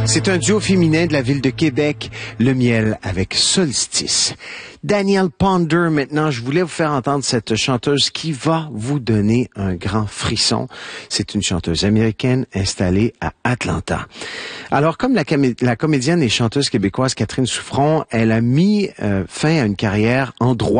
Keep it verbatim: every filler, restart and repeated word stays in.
C'est un duo féminin de la ville de Québec, Le Miel avec Solstice. Danielle Ponder, maintenant, je voulais vous faire entendre cette chanteuse qui va vous donner un grand frisson. C'est une chanteuse américaine installée à Atlanta. Alors, comme la, comé- la comédienne et chanteuse québécoise Catherine Souffron, elle a mis euh, fin à une carrière en droit.